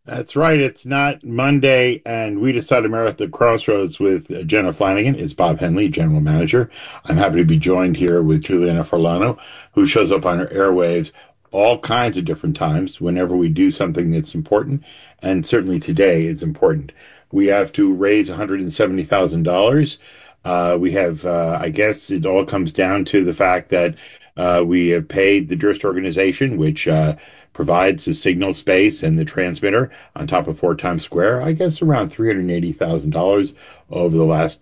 That's right. It's not Monday, and we decided we're at the crossroads with Jenna Flanagan. It's Bob Henley, General Manager. I'm happy to be joined here with Juliana Forlano, who shows up on our airwaves all kinds of different times whenever we do something that's important, and certainly today is important. We have to raise $170,000. I guess it all comes down to the fact that we have paid the Durst organization, which provides the signal space and the transmitter on top of Fort Times Square. I guess around $380,000 over the last